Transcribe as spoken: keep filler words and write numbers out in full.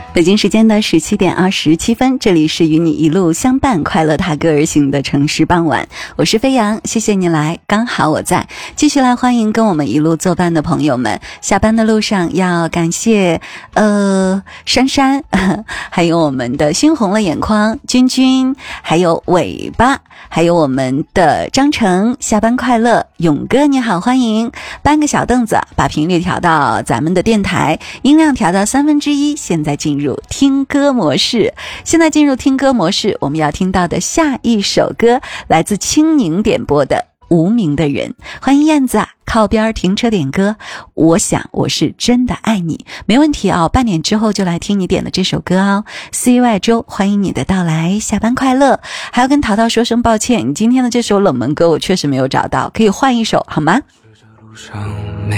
北京时间的十七点二十七分，这里是与你一路相伴快乐踏歌而行的城市傍晚，我是飞扬，谢谢你来，刚好我在。继续来欢迎跟我们一路作伴的朋友们，下班的路上要感谢呃珊珊，还有我们的猩红了眼眶君君，还有尾巴，还有我们的张成，下班快乐，勇哥你好，欢迎。搬个小凳子，把频率调到咱们的电台，音量调到三分之一，现在进入听歌模式。现在进入听歌模式，我们要听到的下一首歌来自青柠点播的无名的人。欢迎燕子啊，靠边停车点歌，我想我是真的爱你，没问题啊、哦，半点之后就来听你点的这首歌哦。C Y 周，欢迎你的到来，下班快乐。还要跟淘淘说声抱歉，你今天的这首冷门歌我确实没有找到，可以换一首好吗？ 路上没